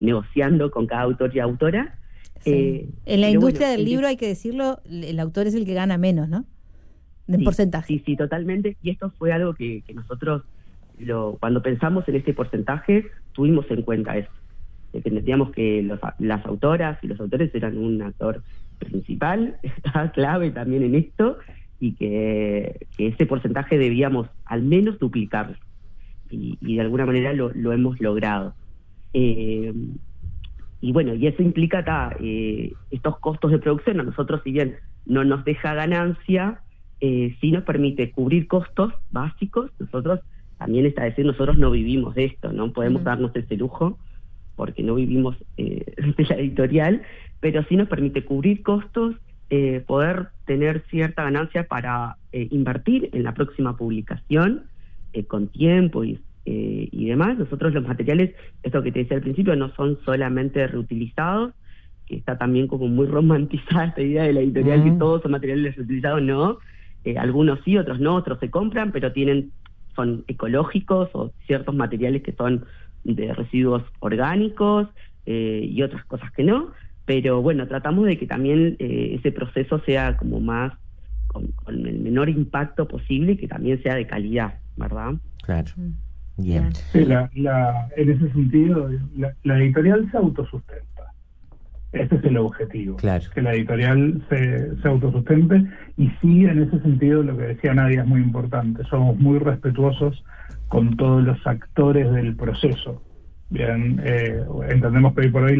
negociando con cada autor y autora. Sí. En la Pero industria bueno, del libro, hay que decirlo, el autor es el que gana menos, ¿no? En porcentaje. Sí, totalmente. Y esto fue algo que nosotros, cuando pensamos en este porcentaje, tuvimos en cuenta eso. Que entendíamos que las autoras y los autores eran un actor principal, estaba clave también en esto, y que ese porcentaje debíamos al menos duplicarlo. Y de alguna manera lo hemos logrado. Y bueno, y eso implica estos costos de producción. A nosotros, si bien no nos deja ganancia, sí nos permite cubrir costos básicos. Nosotros, también está decir, nosotros no vivimos de esto, no podemos darnos ese lujo, porque no vivimos de la editorial, pero sí nos permite cubrir costos, poder tener cierta ganancia para invertir en la próxima publicación, con tiempo y demás. Nosotros los materiales, esto que te decía al principio, no son solamente reutilizados, que está también como muy romantizada esta idea de la editorial, que todos son materiales reutilizados. No, algunos sí, otros no, otros se compran, pero son ecológicos, o ciertos materiales que son de residuos orgánicos, y otras cosas que no. Pero bueno, tratamos de que también ese proceso sea como más, con el menor impacto posible, y que también sea de calidad, ¿verdad? Claro. Bien. Sí, en ese sentido, la editorial se autosustenta. Ese es el objetivo. Claro. Que la editorial se autosustente. Y sí, en ese sentido, lo que decía Nadia es muy importante. Somos muy respetuosos con todos los actores del proceso. Bien, entendemos que hoy por hoy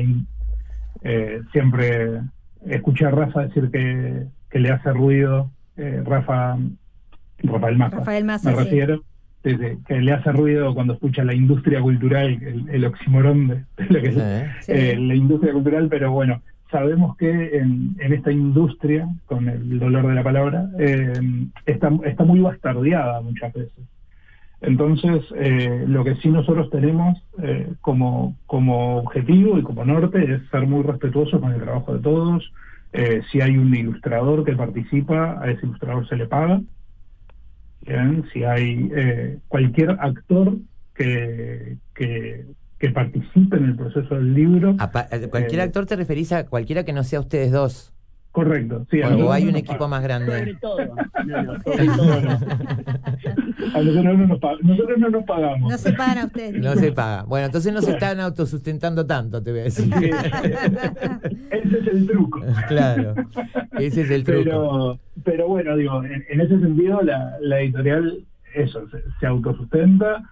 siempre escuché a Rafa decir que le hace ruido, Rafael Massa, me refiero, que le hace ruido cuando escucha la industria cultural, el oxímoron de lo que es la industria cultural. Pero bueno, sabemos que en esta industria, con el dolor de la palabra, está muy bastardeada muchas veces. Entonces, lo que sí nosotros tenemos como objetivo y como norte es ser muy respetuosos con el trabajo de todos. Si hay un ilustrador que participa, a ese ilustrador se le paga. Bien, si hay cualquier actor que participe en el proceso del libro. ¿Cualquier actor te referís a cualquiera que no sea ustedes dos? Correcto, sí. ¿O hay un equipo más grande? Sobre todo. Sobre todo. A nosotros no nos pagamos. No se pagan a ustedes. No se paga. Bueno, entonces no se están autosustentando tanto, te voy a decir. Sí, ese es el truco. Claro, ese es el truco. Pero bueno, digo, en ese sentido la editorial se autosustenta,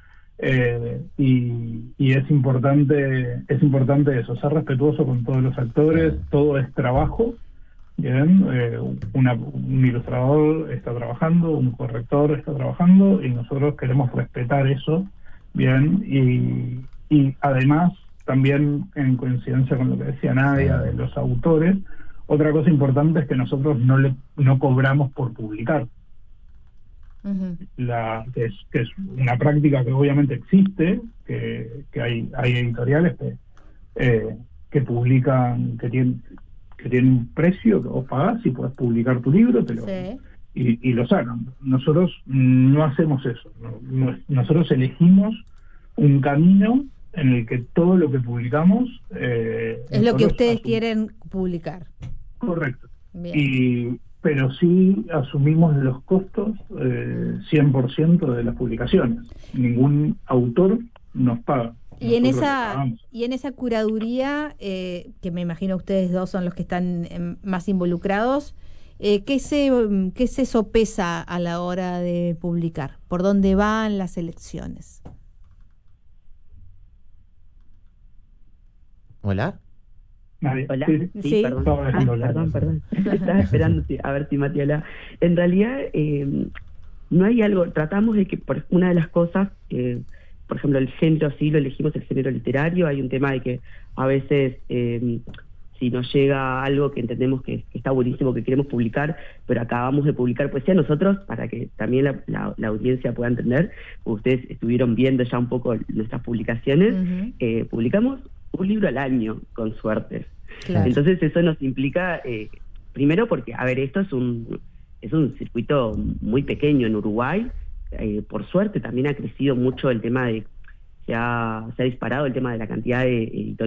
y es importante eso, ser respetuoso con todos los actores. Todo es trabajo. Bien, un ilustrador está trabajando, un corrector está trabajando, y nosotros queremos respetar eso. Bien, y además, también en coincidencia con lo que decía Nadia de los autores, otra cosa importante es que nosotros no cobramos por publicar. Que es una práctica que obviamente existe, que hay editoriales que publican, que tienen un precio que vos pagás y podés publicar tu libro, y lo sacan. Nosotros no hacemos eso. Nosotros elegimos un camino en el que todo lo que publicamos es lo que ustedes quieren publicar. Correcto. Bien. Pero sí asumimos los costos 100% de las publicaciones. Ningún autor nos paga. Y en esa curaduría, que me imagino ustedes dos son los que están más involucrados, ¿qué se sopesa a la hora de publicar? ¿Por dónde van las elecciones? ¿Hola? Hola. Sí. Perdón. Estaba esperando a ver si Mati habla. En realidad, no hay algo. Tratamos de que, una de las cosas, por ejemplo, el género, sí lo elegimos, el género literario. Hay un tema de que a veces, si nos llega algo que entendemos que está buenísimo, que queremos publicar, pero acabamos de publicar poesía, nosotros, para que también la audiencia pueda entender, ustedes estuvieron viendo ya un poco nuestras publicaciones, publicamos un libro al año, con suerte. Claro. Entonces eso nos implica, primero porque, a ver, esto es un circuito muy pequeño en Uruguay. Por suerte también ha crecido mucho el tema se ha disparado el tema de la cantidad de editoriales